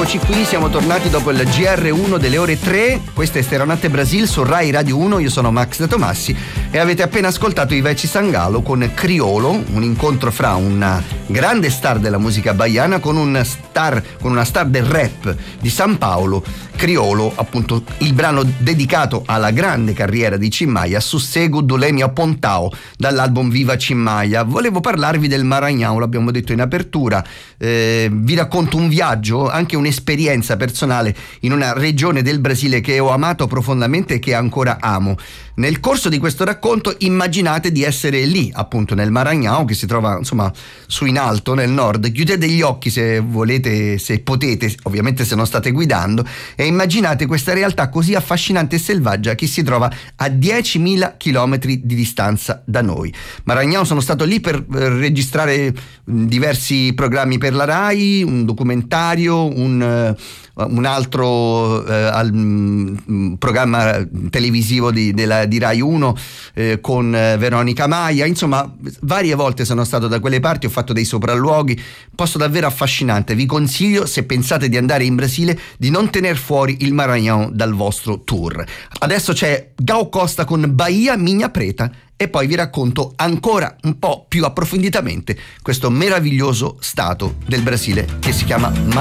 Eccoci qui, siamo tornati dopo il GR1 delle ore 3. Questa è Stereonatte Brasil su Rai Radio 1. Io sono Max De Tomassi e avete appena ascoltato i Veci Sangalo con Criolo, un incontro fra una grande star della musica baiana con una star del rap di San Paolo. Criolo, appunto, il brano dedicato alla grande carriera di Cimmaia, Sossego do Lemia Pontao, dall'album Viva Cimmaia. Volevo parlarvi del Maranhão, l'abbiamo detto in apertura. Vi racconto un viaggio, anche un'esperienza personale in una regione del Brasile che ho amato profondamente e che ancora amo. Nel corso di questo racconto immaginate di essere lì, appunto nel Maranhão, che si trova insomma su in alto nel nord. Chiudete gli occhi se volete, se potete, ovviamente se non state guidando, e immaginate questa realtà così affascinante e selvaggia che si trova a 10.000 chilometri di distanza da noi. Maranhão, sono stato lì per registrare diversi programmi per la Rai, un documentario, un altro programma televisivo di Rai 1 con Veronica Maia. Insomma, varie volte sono stato da quelle parti, ho fatto dei sopralluoghi, posto davvero affascinante. Vi consiglio, se pensate di andare in Brasile, di non tener fuori il Maranhão dal vostro tour. Adesso c'è Gal Costa con Bahia Minha Preta e poi vi racconto ancora un po' più approfonditamente questo meraviglioso stato del Brasile che si chiama